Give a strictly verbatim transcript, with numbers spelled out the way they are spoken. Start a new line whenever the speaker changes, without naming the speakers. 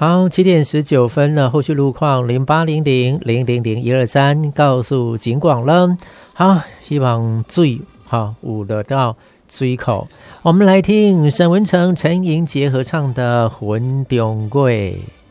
好，七点十九分了，后续路况零八零零零零零一二三告诉警广了。好，希望水好有得到水口。我们来听沈文成、陈莹杰合唱的《魂中贵》。